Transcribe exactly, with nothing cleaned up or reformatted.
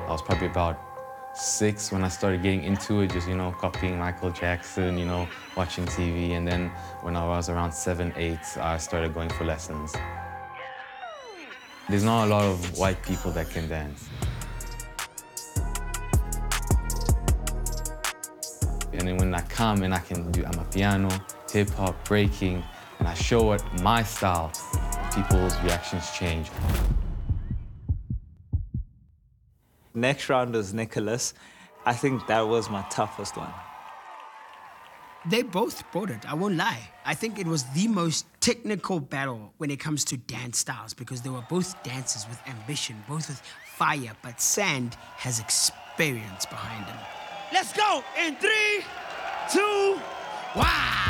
I was probably about six when I started getting into it, just, you know, copying Michael Jackson, you know, watching T V. And then when I was around seven, eight, I started going for lessons. There's not a lot of white people that can dance. And then when I come and I can do amapiano, hip-hop, breaking, and I show it my style, people's reactions change. Next round was Nicholas. I think that was my toughest one. They both brought it, I won't lie. I think it was the most technical battle when it comes to dance styles because they were both dancers with ambition, both with fire, but Sand has experience behind him. Let's go in three, two, one.